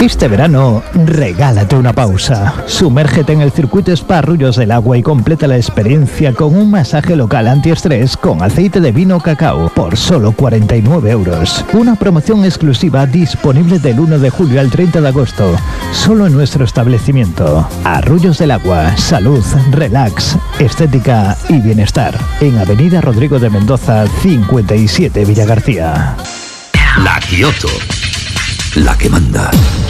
Este verano, regálate una pausa. Sumérgete en el circuito Spa Arroyos del Agua y completa la experiencia con un masaje local antiestrés con aceite de vino cacao por solo 49 euros. Una promoción exclusiva disponible del 1 de julio al 30 de agosto, solo en nuestro establecimiento. Arroyos del Agua, salud, relax, estética y bienestar. En Avenida Rodrigo de Mendoza, 57 Villagarcía. La Kioto, la que manda.